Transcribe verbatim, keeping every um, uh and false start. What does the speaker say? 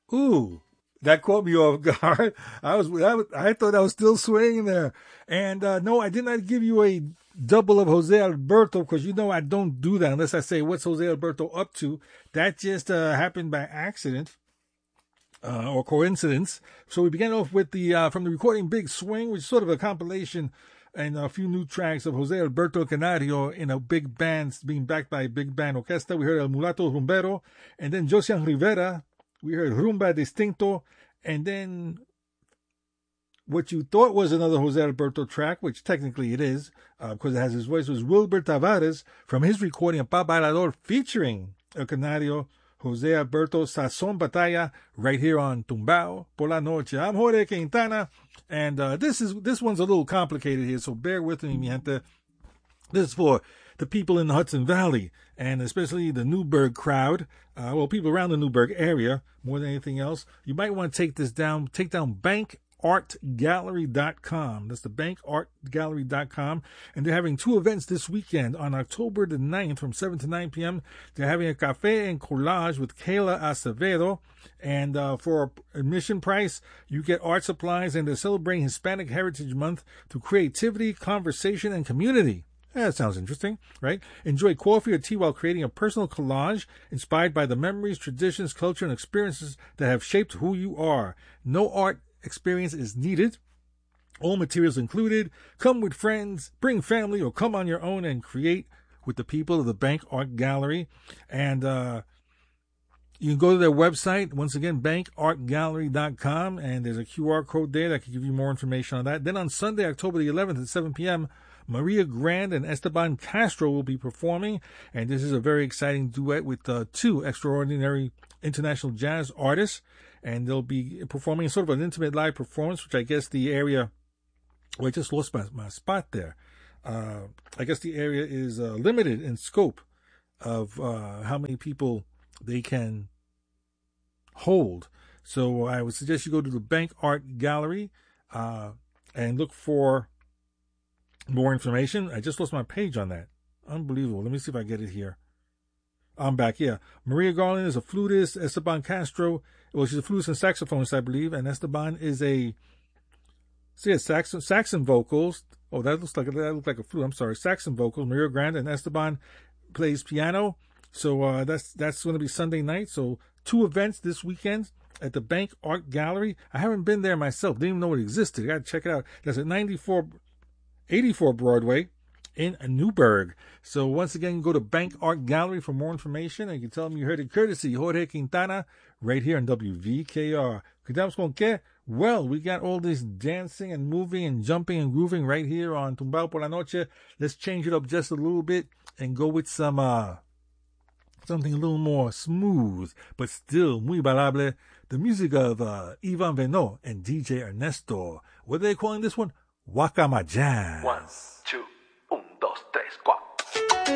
Ooh, that caught me off guard. I was, I, was, I thought I was still swinging there. And uh, no, I did not give you a double of Jose Alberto because you know I don't do that unless I say what's Jose Alberto up to. That just uh, happened by accident. Uh, or coincidence. So we began off with the uh, from the recording Big Swing, which is sort of a compilation and a few new tracks of Jose Alberto Canario in a big band, being backed by a big band orchestra. We heard El Mulato Rumbero, and then Josian Rivera. We heard Rumba Distinto, and then what you thought was another Jose Alberto track, which technically it is, uh, because it has his voice, was Wilbur Tavares from his recording of Pa Bailador featuring El Canario, Jose Alberto Sazón Batalla, right here on Tumbao por la Noche. I'm Jorge Quintana, and uh, this is this one's a little complicated here, so bear with me, mi gente. This is for the people in the Hudson Valley, and especially the Newburgh crowd, uh, well, people around the Newburgh area, more than anything else. You might want to take this down, take down bank art gallery dot com. That's the bank art gallery dot com. And they're having two events this weekend on October the ninth from seven to nine p.m. They're having a cafe and collage with Kayla Acevedo. And uh, for admission price, you get art supplies, and they're celebrating Hispanic Heritage Month through creativity, conversation, and community. Yeah, that sounds interesting, right? Enjoy coffee or tea while creating a personal collage inspired by the memories, traditions, culture, and experiences that have shaped who you are. No art experience is needed. All materials included. Come with friends, bring family, or come on your own and create with the people of the Bank Art Gallery. And uh, you can go to their website, once again, bank art gallery dot com, and there's a Q R code there that can give you more information on that. Then on Sunday, October the eleventh at seven p.m., Maria Grande and Esteban Castro will be performing, and this is a very exciting duet with uh, two extraordinary international jazz artists. And they'll be performing sort of an intimate live performance, which I guess the area, well, I just lost my, my spot there. Uh, I guess the area is uh, limited in scope of uh, how many people they can hold. So I would suggest you go to the Bank Art Gallery uh, and look for more information. I just lost my page on that. Unbelievable. Let me see if I get it here. I'm back, yeah. Maria Garland is a flutist. Esteban Castro, well, she's a flutist and saxophonist, I believe. And Esteban is a, see, a saxon, saxon vocals. Oh, that looks like a, that looks like a flute. I'm sorry, saxon vocals. Maria Grande and Esteban plays piano. So uh, that's that's going to be Sunday night. So two events this weekend at the Bank Art Gallery. I haven't been there myself. Didn't even know it existed. I got to check it out. That's at ninety-four, eighty-four Broadway in Newburgh. So once again, go to Bank Art Gallery for more information, and you can tell them you heard it courtesy Jorge Quintana right here on W V K R. Quedamos con qué? Well, we got all this dancing and moving and jumping and grooving right here on Tumbao por la Noche. Let's change it up just a little bit and go with some uh something a little more smooth, but still muy bailable. The music of uh, Ivan Venot and D J Ernesto. What are they calling this one? Wakama Jazz. One, two, un, dos, tres, cuatro.